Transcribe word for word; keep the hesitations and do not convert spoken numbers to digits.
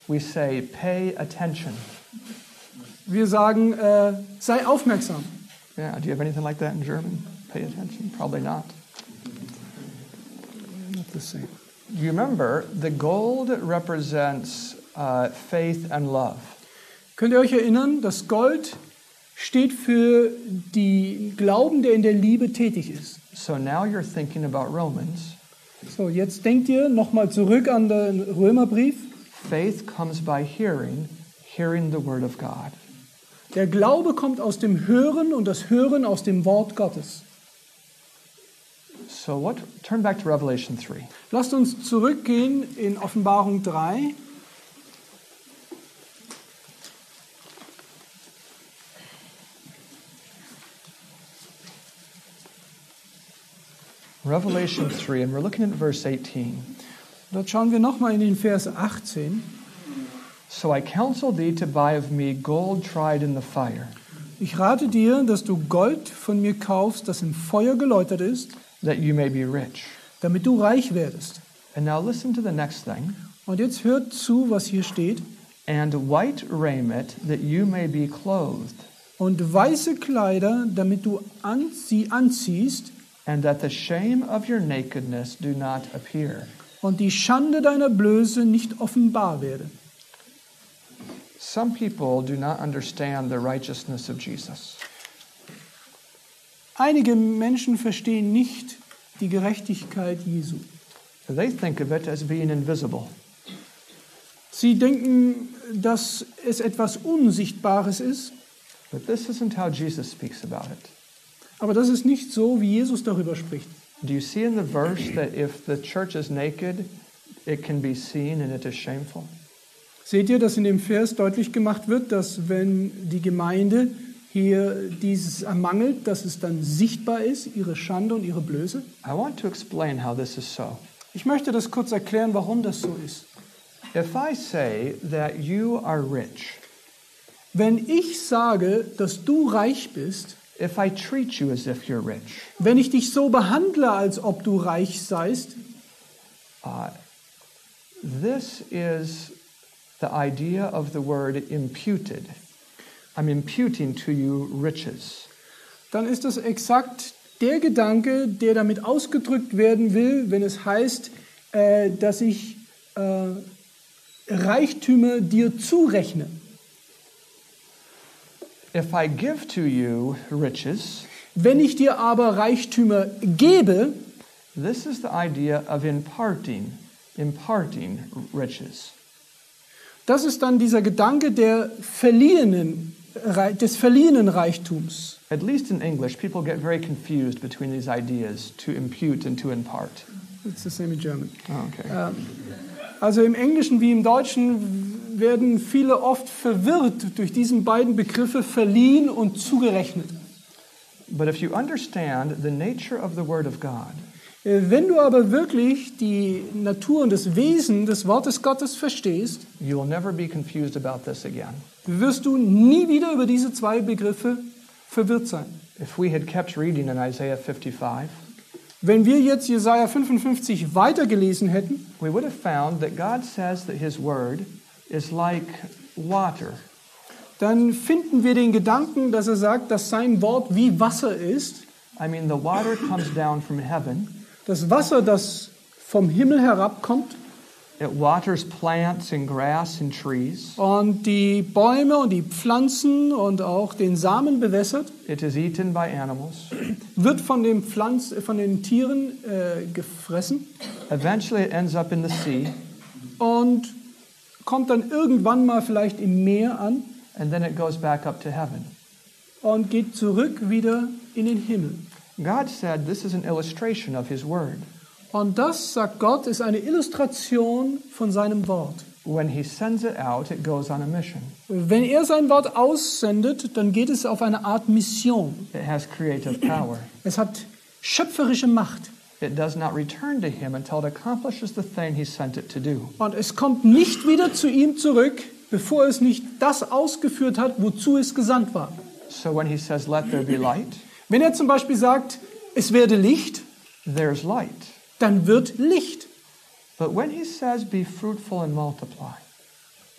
we say, pay attention. Wir sagen, äh, sei aufmerksam. Yeah, do you have anything like that in German? Pay attention? Probably not. Not the same. You remember, the gold represents uh, faith and love. Könnt ihr euch erinnern, das Gold steht für den Glauben, der in der Liebe tätig ist. So now you're thinking about Romans. So, jetzt denkt ihr nochmal zurück an den Römerbrief. Faith comes by hearing, hearing the word of God. Der Glaube kommt aus dem Hören und das Hören aus dem Wort Gottes. So what? Turn back to Revelation three. Lasst uns zurückgehen in Offenbarung drei. Revelation three, and we're looking at verse eighteen. Dort schauen wir nochmal in den Vers achtzehn. So I counsel thee to buy of me gold tried in the fire, Ich rate dir, dass du Gold von mir kaufst, das im Feuer geläutert ist, that you may be rich. damit du reich werdest. And now listen to the next thing. Und jetzt hört zu, was hier steht. And white raiment, that you may be clothed, Und weiße Kleider, damit du an, sie anziehst and that the shame of your nakedness do not appear. und die Schande deiner Blöße nicht offenbar werde. Some people do not understand the righteousness of Jesus. Einige Menschen verstehen nicht die Gerechtigkeit Jesu. They think of it as being invisible. Sie denken, dass es etwas Unsichtbares ist, But this isn't how Jesus speaks about it. aber das ist nicht so, wie Jesus darüber spricht. Do you see in the verse that if the church is naked, it can be seen and it is shameful? Seht ihr, dass in dem Vers deutlich gemacht wird, dass wenn die Gemeinde hier dieses ermangelt, dass es dann sichtbar ist, ihre Schande und ihre Blöße? I want to explain how this is so. Ich möchte das kurz erklären, warum das so ist. If I say that you are rich, Wenn ich sage, dass du reich bist, if I treat you as if you're rich, wenn ich dich so behandle, als ob du reich seist, uh, this is the idea of the word imputed. I'm imputing to you riches. dann ist das exakt der Gedanke, der damit ausgedrückt werden will, wenn es heißt, äh, dass ich äh, Reichtümer dir zurechne. If I give to you riches, Wenn ich dir aber Reichtümer gebe, this is the idea of imparting, imparting riches. das ist dann dieser Gedanke der verliehenen, des verliehenen Reichtums. At least in English, people get very confused between these ideas, to impute and to impart. It's the same in German. Oh, okay. Ähm, Also im Englischen wie im Deutschen werden viele oft verwirrt durch diesen beiden Begriffe verliehen und zugerechnet. But if you understand the nature of the Word of God, Äh, Wenn du aber wirklich die Natur und das Wesen des Wortes Gottes verstehst, you will never be confused about this again. wirst du nie wieder über diese zwei Begriffe verwirrt sein. If we had kept reading in Isaiah fifty-five, Wenn wir jetzt Jesaja fünfundfünfzig weitergelesen hätten, we would have found that God says that His Word is like water. dann finden wir den Gedanken, dass er sagt, dass sein Wort wie Wasser ist. I mean, the water comes down from heaven. Das Wasser, das vom Himmel herabkommt It waters plants and grass and trees. und die Bäume und die Pflanzen und auch den Samen bewässert, It is eaten by animals. wird von den, Pflanz, von den Tieren äh, gefressen Eventually it ends up in the sea, und kommt dann irgendwann mal vielleicht im Meer an and then it goes back up to heaven. und geht zurück wieder in den Himmel. God said this is an illustration of His Word. Und das, sagt Gott, ist eine Illustration von seinem Wort. When He sends it out, it goes on a mission. Wenn er sein Wort aussendet, dann geht es auf eine Art Mission. It has creative power. Es hat schöpferische Macht. It does not return to Him until it accomplishes the thing He sent it to do. Und es kommt nicht wieder zu ihm zurück, bevor es nicht das ausgeführt hat, wozu es gesandt war. So when He says, let there be light, Wenn er zum Beispiel sagt, es werde Licht, there's light. dann wird Licht. But when He says, be fruitful and multiply,